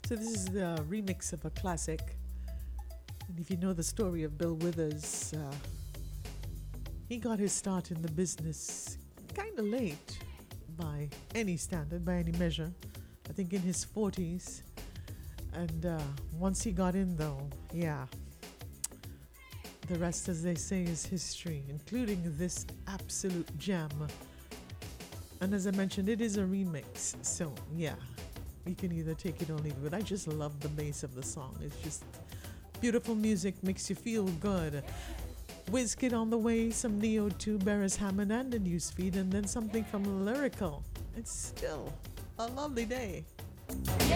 So this is the remix of a classic. And if you know the story of Bill Withers, he got his start in the business kind of late by any standard, by any measure. I think in his 40s. And once he got in though, yeah, the rest, as they say, is history, including this absolute gem. And as I mentioned, it is a remix. So yeah, you can either take it or leave it. But I just love the bass of the song. It's just beautiful music, makes you feel good. Wizkid on the way, some Neo 2, Beres Hammond and the Newsfeed, and then something from Lyrical. It's still a lovely day. Yeah.